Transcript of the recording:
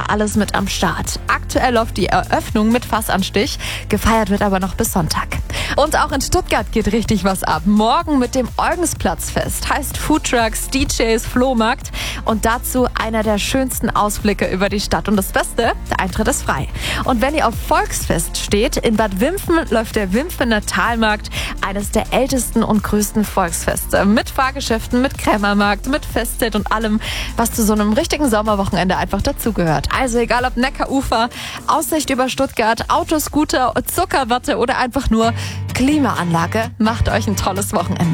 wieder alles mit am Start. Aktuell läuft die Eröffnung mit Fassanstich, gefeiert wird aber noch bis Sonntag. Und auch in Stuttgart geht richtig was ab. Morgen mit dem Eugensplatzfest, heißt Foodtrucks, DJs, Flohmarkt und dazu einer der schönsten Ausblicke über die Stadt. Und das Beste, der Eintritt ist frei. Und wenn ihr auf Volksfest steht, in Bad Wimpfen läuft der Wimpfener Talmarkt, eines der ältesten und größten Volksfeste. Mit Fahrgeschäften, mit Krämermarkt, mit Festzelt und allem, was zu so einem richtigen Sommerwochenende einfach dazugehört. Also egal ob Neckarufer, Aussicht über Stuttgart, Autoscooter, Zuckerwatte oder einfach nur Klimaanlage, macht euch ein tolles Wochenende.